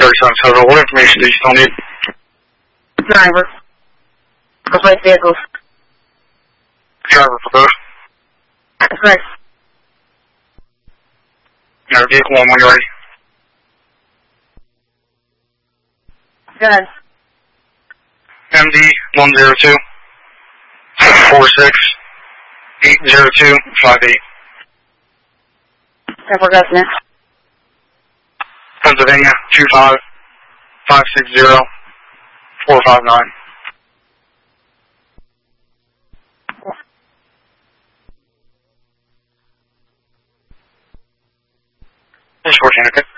37 total. What information do you still need? Driver. For both vehicles. Driver for both? Correct. No, vehicle 1 when you're ready. Go ahead. MD 102 46 802 58. Several resident. Pennsylvania 25 560 459. Just 14, okay?